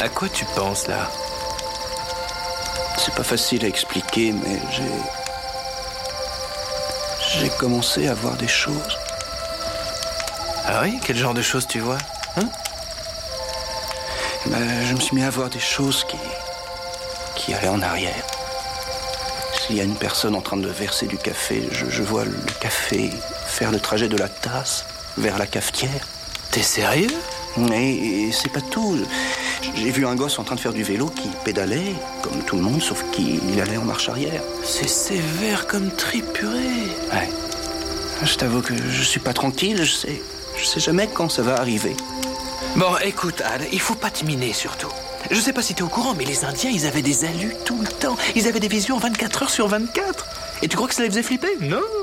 À quoi tu penses, là? C'est pas facile à expliquer, mais j'ai commencé à voir des choses. Ah oui? Quel genre de choses tu vois? Je me suis mis à voir des choses qui allaient en arrière. S'il y a une personne en train de verser du café, je vois le café faire le trajet de la tasse vers la cafetière. T'es sérieux? Et c'est pas tout. J'ai vu un gosse en train de faire du vélo qui pédalait, comme tout le monde, sauf qu'il allait en marche arrière. C'est sévère comme tripuré. Ouais. Je t'avoue que je suis pas tranquille, je sais jamais quand ça va arriver. Bon, écoute, Al, il faut pas te miner surtout. Je sais pas si t'es au courant, mais les Indiens, ils avaient des alus tout le temps. Ils avaient des visions 24 heures sur 24. Et tu crois que ça les faisait flipper? Non.